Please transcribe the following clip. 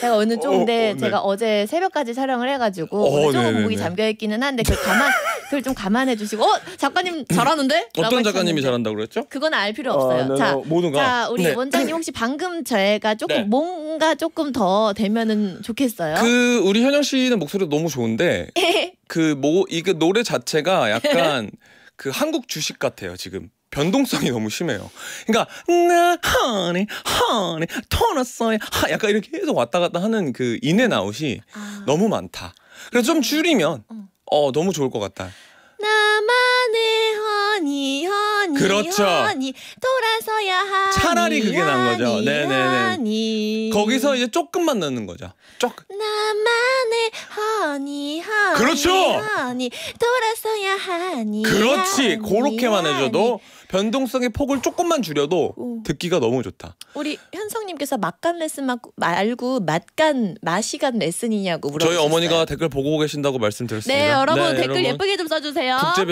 제가 오늘 좀 근데 제가 어제 새벽까지 촬영을 해가지고 오늘 조금 목이 잠겨 있기는 한데 그걸 좀 감안해 주시고 작가님 잘하는데? 어떤 작가님이 잘한다고 그랬죠? 그건 알 필요 없어요. 자, 모두가. 자 우리 원장님 혹시 방금 제가 조금 뭔가 조금 더 되면은 좋겠어요. 우리 현영 씨는 목소리가 너무 좋은데 이게 노래 자체가 약간 그 한국 주식 같아요 지금. 변동성이 너무 심해요. 그러니까 나 허니 터놨어요. 약간 이렇게 계속 왔다 갔다 하는 그 인앤아웃이 너무 많다. 그래서 좀 줄이면 너무 좋을 것 같다. 나만의 허니 그렇죠. 허니 돌아서야 하니 차라리 그게 난 거죠. 네네네. 하니. 거기서 이제 조금만 넣는 거죠. 나만의 허니 그렇죠. 허니 돌아서야 하니. 그렇지. 하니, 그렇게만 하니. 해줘도 변동성의 폭을 조금만 줄여도 듣기가 너무 좋다. 우리 현성님께서 맛간 레슨 말고 마시간 레슨이냐고 물어보셨어요. 저희 어머니가 댓글 보고 계신다고 말씀드렸습니다. 네, 여러분 댓글 여러분. 예쁘게 좀 써주세요.